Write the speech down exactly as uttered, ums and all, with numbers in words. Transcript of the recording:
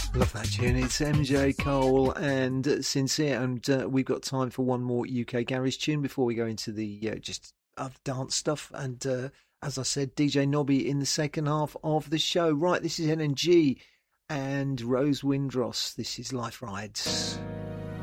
Love that tune. It's M J Cole and Sincere, and uh, we've got time for one more U K garage tune before we go into the uh, just other dance stuff. And uh, as I said, D J Nobby in the second half of the show. Right, this is N N G and Rose Windross. This is Life Rides.